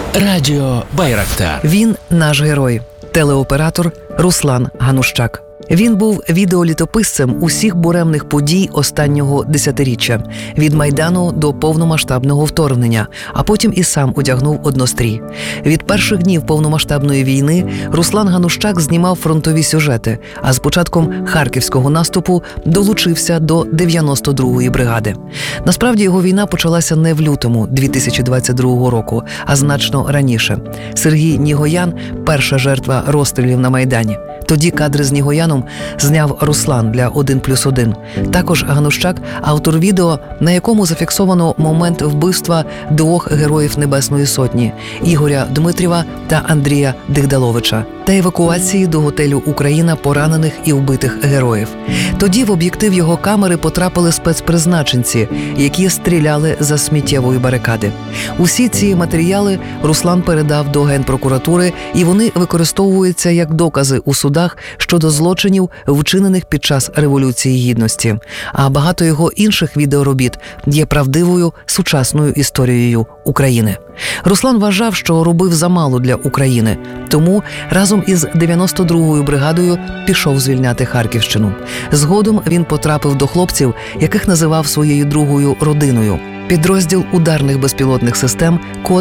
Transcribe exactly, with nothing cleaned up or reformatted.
Радіо Байрактар. Він наш герой, телеоператор Руслан Ганущак. Він був відеолітописцем усіх буремних подій останнього десятиріччя – від Майдану до повномасштабного вторгнення, а потім і сам одягнув однострій. Від перших днів повномасштабної війни Руслан Ганущак знімав фронтові сюжети, а з початком харківського наступу долучився до дев'яносто другої бригади. Насправді його війна почалася не в лютому дві тисячі двадцять другого року, а значно раніше. Сергій Нігоян – перша жертва розстрілів на Майдані. Тоді кадри з Нігояном зняв Руслан для один плюс один. Також Ганущак – автор відео, на якому зафіксовано момент вбивства двох героїв Небесної Сотні – Ігоря Дмитрєва та Андрія Дигдаловича, та евакуації до готелю «Україна» поранених і вбитих героїв. Тоді в об'єктив його камери потрапили спецпризначенці, які стріляли за сміттєвої барикади. Усі ці матеріали Руслан передав до Генпрокуратури, і вони використовуються як докази у судах щодо злочинів, вчинених під час Революції Гідності. А багато його інших відеоробіт є правдивою сучасною історією України. Руслан вважав, що робив замало для України, тому разом із дев'яносто другою бригадою пішов звільняти Харківщину. Згодом він потрапив до хлопців, яких називав своєю другою родиною – підрозділ ударних безпілотних систем «Код